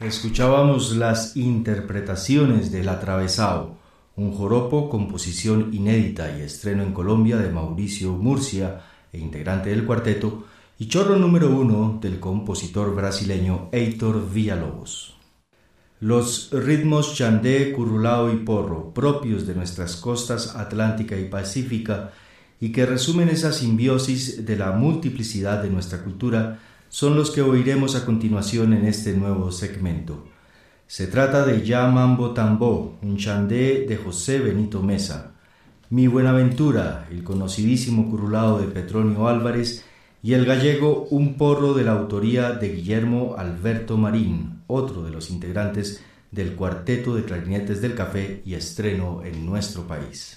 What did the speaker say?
Escuchábamos las interpretaciones del Atravesao, un joropo, composición inédita y estreno en Colombia de Mauricio Murcia e integrante del cuarteto, y chorro número 1 del compositor brasileño Heitor Villa-Lobos. Los ritmos chandé, currulao y porro, propios de nuestras costas atlántica y pacífica, y que resumen esa simbiosis de la multiplicidad de nuestra cultura, son los que oiremos a continuación en este nuevo segmento. Se trata de Ya Mambo Tambó, un chandé de José Benito Mesa, Mi Buenaventura, el conocidísimo currulao de Petronio Álvarez, y el gallego Un Porro, de la autoría de Guillermo Alberto Marín, otro de los integrantes del Cuarteto de Clarinetes del Café y estreno en nuestro país.